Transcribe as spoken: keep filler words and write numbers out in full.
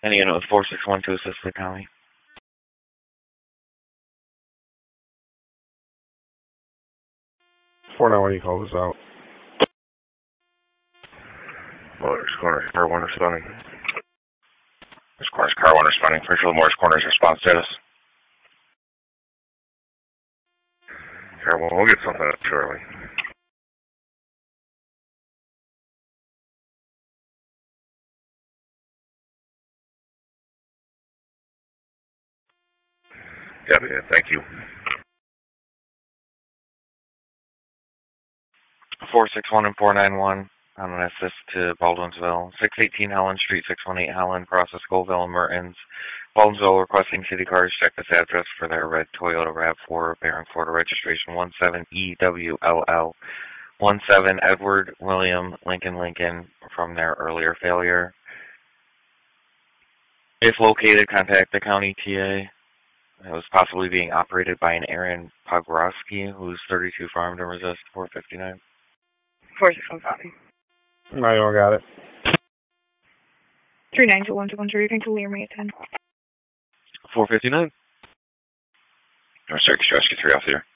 Any unit with four six one to assist the county. four nine one, you call this out. Morris Corners, car one responding. Morris Corners, car one responding. Official Morris Corners response status. Car one, we'll get something up shortly. Yeah, yeah, thank you. four six one and four nine one. I'm going to assist to Baldwinsville. six eighteen Helen Street, six one eight Helen, crosses Scoville and Mertens. Baldwinsville requesting city cars check this address for their red Toyota RAV four, bearing Florida registration one seven E W L L. one seven Edward William Lincoln Lincoln from their earlier failure. If located, contact the county T A. It was possibly being operated by an Aaron Pogrowski, who's thirty-two farmed and resist four fifty-nine. four six one five. No, you don't got it. three nine two one two one three, you can clear me at ten. four fifty-nine. North Syracuse Rescue three off there.